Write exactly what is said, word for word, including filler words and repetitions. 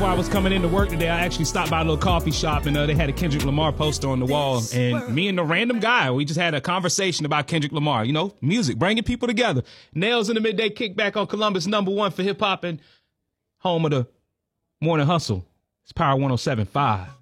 before I was coming into work today, I actually stopped by a little coffee shop, and uh, they had a Kendrick Lamar poster on the wall. And me and the random guy, we just had a conversation about Kendrick Lamar. You know, music, bringing people together. Nails in the Midday Kickback on Columbus, number one for hip-hop and home of the Morning Hustle. It's Power one oh seven point five.